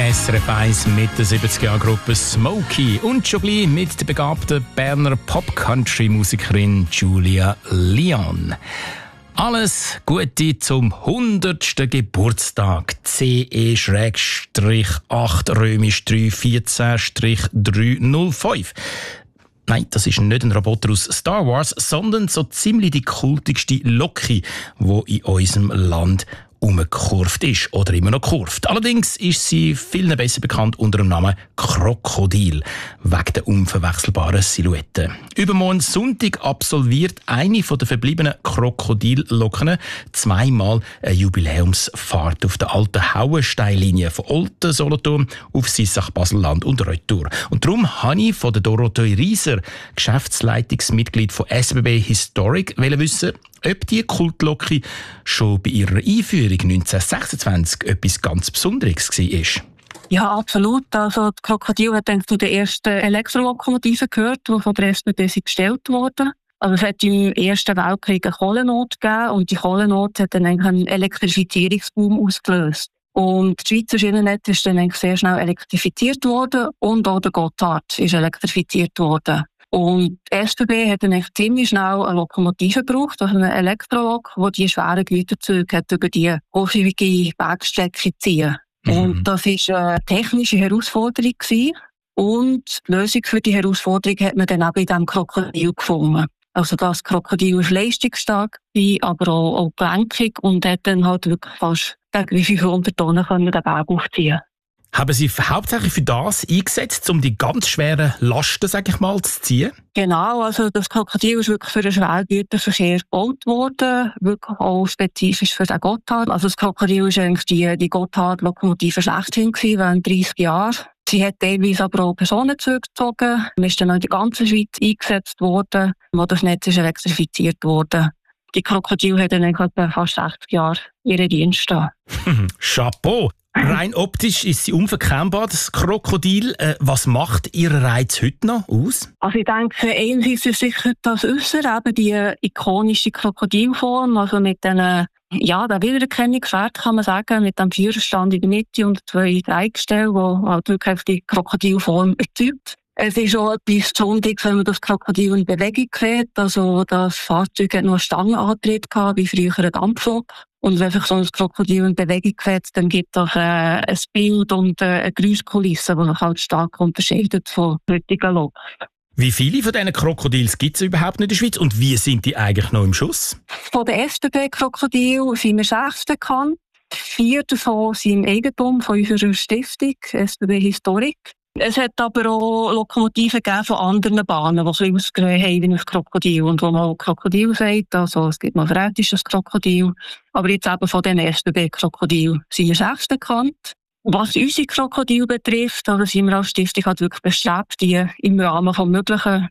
SRF 1 mit der 70er-Gruppe Smokey und schon gleich mit der begabten Berner Pop-Country-Musikerin Julia Leon. Alles Gute zum 100. Geburtstag. CE-8 römisch 3 14-305. Nein, das ist nicht ein Roboter aus Star Wars, sondern so ziemlich die kultigste Loki, die in unserem Land umgekurvt ist oder immer noch kurvt. Allerdings ist sie vielen besser bekannt unter dem Namen Krokodil, wegen der unverwechselbaren Silhouette. Übermorgen Sonntag absolviert eine der verbliebenen Krokodillocken zweimal eine Jubiläumsfahrt auf der alten Hauensteinlinie von Olten, Solothurn auf Sissach, Baselland und Retour. Und darum habe ich von der Dorothee Rieser, Geschäftsleitungsmitglied von SBB Historic, wissen, ob die Kultlocke schon bei ihrer Einführung 1926 etwas ganz Besonderes war. Ja, absolut. Also, das Krokodil hat dann zu den ersten Elektrolokomotiven gehört, die von der SBB gestellt wurden. Also, es hat im Ersten Weltkrieg eine Kohlennot gegeben und die Kohlennot hat dann einen Elektrifizierungsboom ausgelöst. Und das Schweizer Schienennetz ist dann eigentlich sehr schnell elektrifiziert worden und auch der Gotthard ist elektrifiziert worden. Und die SBB hat dann echt ziemlich schnell eine Lokomotive gebraucht, also eine Elektrolok, die schweren Güterzüge über die hochschwierige Wegstrecke ziehen. Und das war eine technische Herausforderung gewesen. Und die Lösung für die Herausforderung hat man dann auch bei diesem Krokodil gefunden. Also das Krokodil ist leistungsstark, aber auch gelenkig und hat dann halt wirklich fast gegen 500 Tonnen den Berg aufziehen. Haben Sie hauptsächlich für das eingesetzt, um die ganz schweren Lasten, sag ich mal, zu ziehen? Genau, also das Krokodil ist wirklich für den Schwergüterverkehr gebaut worden, wirklich auch spezifisch für den Gotthard. Also das Krokodil ist eigentlich die Gotthard-Lokomotive schlechthin gewesen, während 30 Jahren. Sie hat teilweise aber auch Personenzüge gezogen, ist dann auch in der ganzen Schweiz eingesetzt worden, wo das Netz ist elektrifiziert wurde. Die Krokodil hat dann etwa fast 60 Jahre ihren Dienst da. Chapeau! Rein optisch ist sie unverkennbar, das Krokodil. Was macht Ihren Reiz heute noch aus? Also ich denke, einerseits ist sicher das Äußere, eben die ikonische Krokodilform, also mit den, der Wiedererkennungswert kann man sagen, mit dem Führerstand in der Mitte und 2 Dreieckstellen, die halt wirklich die Krokodilform erzeugt. Es ist auch etwas Besonderes, wenn man das Krokodil in Bewegung sieht. Also das Fahrzeug hat nur einen Stangenantrieb gehabt, wie früher ein Dampflok. Und wenn sich so ein Krokodil in Bewegung setzt, dann gibt es auch ein Bild und eine Geräuschkulisse, die sich halt stark unterscheidet von heutigen Loks. Wie viele von diesen Krokodils gibt es überhaupt in der Schweiz und wie sind die eigentlich noch im Schuss? Von den SBB-Krokodilen sind wir 6 bekannt. 4 davon sind im Eigentum von unserer Stiftung, SBB Historic. Es hat aber auch Lokomotiven gegeben von anderen Bahnen, die so ausgesehen haben wie ein Krokodil. Und wo man auch Krokodil sagt, also es gibt noch ein rätisches Krokodil. Aber jetzt eben von den SBB-Krokodilen sind wir 6 bekannt. Was unsere Krokodile betrifft, da sind wir als Stiftung halt wirklich bestrebt, die im Rahmen des Möglichen